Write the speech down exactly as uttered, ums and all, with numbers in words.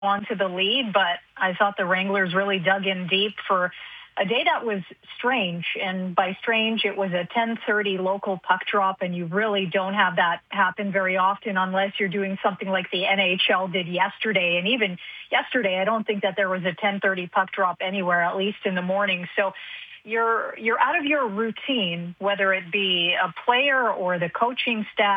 onto the lead, but I thought the Wranglers really dug in deep for a day that was strange. And by strange, it was a ten thirty local puck drop, and you really don't have that happen very often unless you're doing something like the N H L did yesterday. And even yesterday, I don't think that there was a ten thirty puck drop anywhere, at least in the morning. So you're you're out of your routine, whether it be a player or the coaching staff.